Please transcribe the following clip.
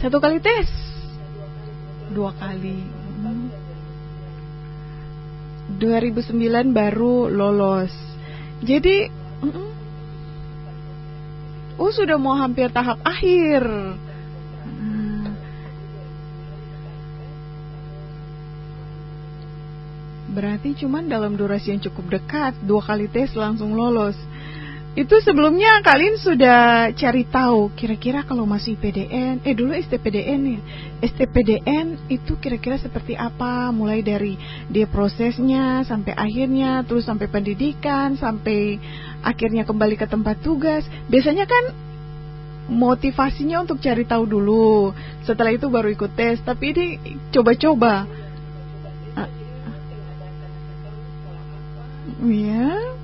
1 kali tes? 2 kali. 2009 baru lolos. Jadi sudah mau hampir tahap akhir. Berarti cuman dalam durasi yang cukup dekat, 2 kali tes langsung lolos. Itu sebelumnya kalian sudah cari tahu kira-kira kalau masih PDN, dulu STPDN ya. STPDN itu kira-kira seperti apa, mulai dari dia prosesnya sampai akhirnya, terus sampai pendidikan, sampai akhirnya kembali ke tempat tugas. Biasanya kan motivasinya untuk cari tahu dulu, setelah itu baru ikut tes. Tapi ini coba-coba. Ya.